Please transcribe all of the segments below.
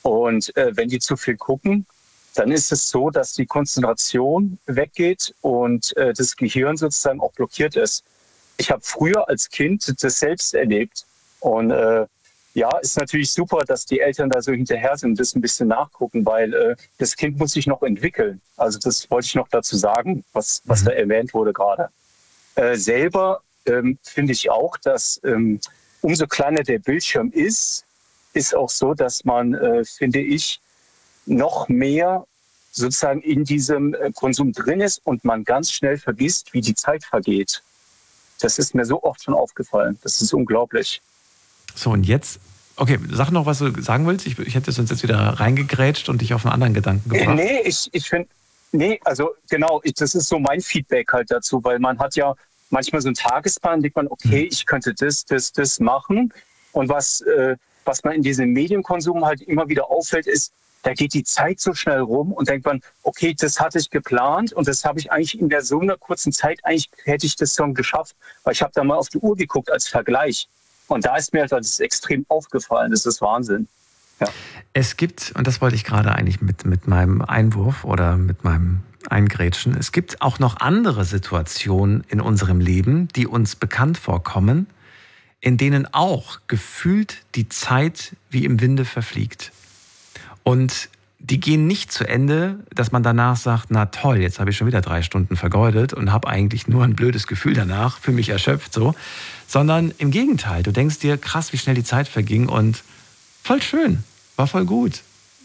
Und wenn die zu viel gucken, dann ist es so, dass die Konzentration weggeht und das Gehirn sozusagen auch blockiert ist. Ich habe früher als Kind das selbst erlebt. Und ja, ist natürlich super, dass die Eltern da so hinterher sind und das ein bisschen nachgucken, weil das Kind muss sich noch entwickeln. Also das wollte ich noch dazu sagen, was da erwähnt wurde gerade. Selber finde ich auch, dass umso kleiner der Bildschirm ist auch so, dass man, finde ich, noch mehr sozusagen in diesem Konsum drin ist und man ganz schnell vergisst, wie die Zeit vergeht. Das ist mir so oft schon aufgefallen. Das ist unglaublich. So, und jetzt, okay, sag noch, was du sagen willst. Ich hätte sonst jetzt wieder reingegrätscht und dich auf einen anderen Gedanken gebracht. Nee, ich finde, nee, also genau, das ist so mein Feedback halt dazu, weil man hat ja manchmal so einen Tagesplan, denkt man, okay, ich könnte das machen. Und was man in diesem Medienkonsum halt immer wieder auffällt, ist, da geht die Zeit so schnell rum und denkt man, okay, das hatte ich geplant und das habe ich eigentlich in der so einer kurzen Zeit, eigentlich hätte ich das schon geschafft, weil ich habe da mal auf die Uhr geguckt als Vergleich. Und da ist mir halt das extrem aufgefallen, das ist Wahnsinn. Ja. Es gibt, und das wollte ich gerade eigentlich mit meinem Einwurf oder mit meinem Eingrätschen, es gibt auch noch andere Situationen in unserem Leben, die uns bekannt vorkommen, in denen auch gefühlt die Zeit wie im Winde verfliegt. Und die gehen nicht zu Ende, dass man danach sagt, na toll, jetzt habe ich schon wieder 3 Stunden vergeudet und habe eigentlich nur ein blödes Gefühl danach, fühle mich erschöpft so, sondern im Gegenteil, du denkst dir, krass, wie schnell die Zeit verging und voll schön, war voll gut.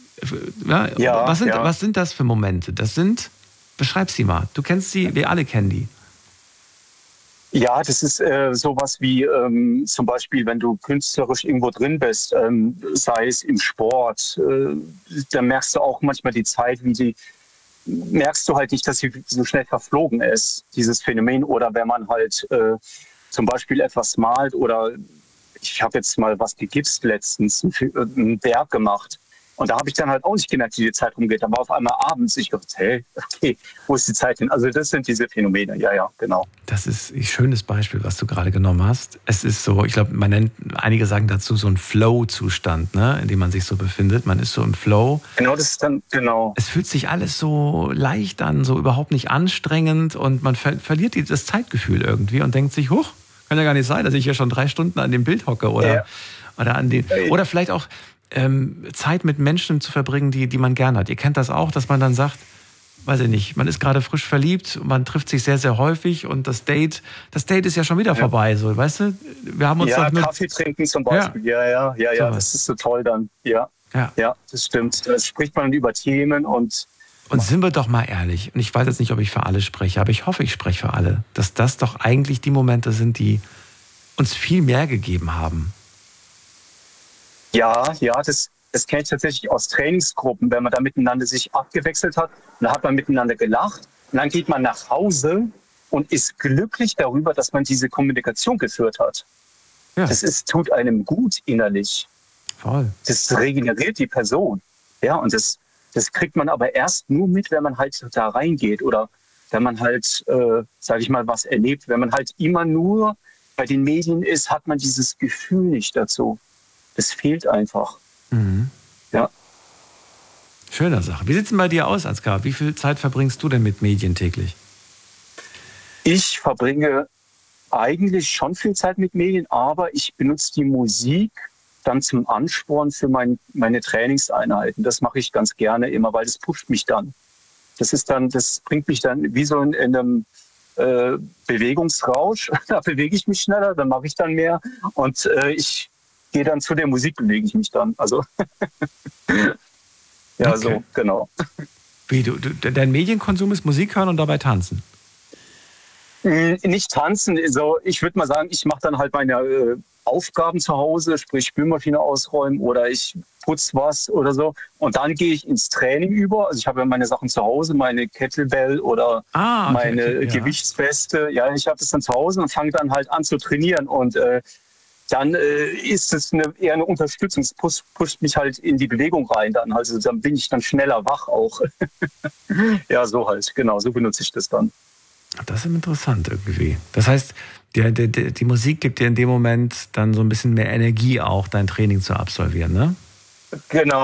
Ja, was sind das für Momente? Beschreib sie mal, du kennst sie, wir alle kennen die. Ja, das ist sowas wie zum Beispiel, wenn du künstlerisch irgendwo drin bist, sei es im Sport, da merkst du auch manchmal die Zeit, merkst du halt nicht, dass sie so schnell verflogen ist, dieses Phänomen. Oder wenn man halt zum Beispiel etwas malt oder ich habe jetzt mal was gegipst letztens, einen Berg gemacht. Und da habe ich dann halt auch nicht gemerkt, wie die Zeit rumgeht. Dann war auf einmal abends, ich dachte, hey, okay, wo ist die Zeit hin? Also das sind diese Phänomene, ja, genau. Das ist ein schönes Beispiel, was du gerade genommen hast. Es ist so, ich glaube, einige sagen dazu so ein Flow-Zustand, ne, in dem man sich so befindet. Man ist so im Flow. Genau, das ist dann, genau. Es fühlt sich alles so leicht an, so überhaupt nicht anstrengend und man verliert das Zeitgefühl irgendwie und denkt sich, huch, kann ja gar nicht sein, dass ich hier schon 3 Stunden an dem Bild hocke oder vielleicht auch Zeit mit Menschen zu verbringen, die man gern hat. Ihr kennt das auch, dass man dann sagt, weiß ich nicht, man ist gerade frisch verliebt, man trifft sich sehr, sehr häufig und das Date ist ja schon wieder vorbei, so, weißt du? Wir haben uns Kaffee trinken zum Beispiel, ja, das ist so toll dann, ja, das stimmt. Da spricht man über Themen und sind wir doch mal ehrlich, und ich weiß jetzt nicht, ob ich für alle spreche, aber ich hoffe, ich spreche für alle, dass das doch eigentlich die Momente sind, die uns viel mehr gegeben haben. Ja, das kenne ich tatsächlich aus Trainingsgruppen, wenn man da miteinander sich abgewechselt hat. Dann hat man miteinander gelacht und dann geht man nach Hause und ist glücklich darüber, dass man diese Kommunikation geführt hat. Ja. Tut einem gut innerlich. Voll. Das regeneriert die Person. Ja, und das kriegt man aber erst nur mit, wenn man halt da reingeht oder wenn man halt, sage ich mal, was erlebt. Wenn man halt immer nur bei den Medien ist, hat man dieses Gefühl nicht dazu. Es fehlt einfach. Mhm. Ja. Schöne Sache. Wie sieht es denn bei dir aus, Ansgar? Wie viel Zeit verbringst du denn mit Medien täglich? Ich verbringe eigentlich schon viel Zeit mit Medien, aber ich benutze die Musik dann zum Ansporn für meine Trainingseinheiten. Das mache ich ganz gerne immer, weil das pusht mich dann. Das bringt mich dann wie so in einem Bewegungsrausch. Da bewege ich mich schneller, dann mache ich dann mehr und ich gehe dann zu der Musik, bewege ich mich dann. Also ja, okay. So, genau. Wie, dein Medienkonsum ist Musik hören und dabei tanzen? Nicht tanzen, also ich würde mal sagen, ich mache dann halt meine Aufgaben zu Hause, sprich Spülmaschine ausräumen oder ich putze was oder so. Und dann gehe ich ins Training über. Also ich habe ja meine Sachen zu Hause, meine Kettlebell oder meine Gewichtsweste. Ja, ich habe das dann zu Hause und fange dann halt an zu trainieren. Und dann ist es eher eine Unterstützung. Es pusht mich halt in die Bewegung rein dann. Also dann bin ich dann schneller wach auch. Ja, so halt. Genau, so benutze ich das dann. Das ist interessant irgendwie. Das heißt, die Musik gibt dir in dem Moment dann so ein bisschen mehr Energie auch, dein Training zu absolvieren, ne? Genau.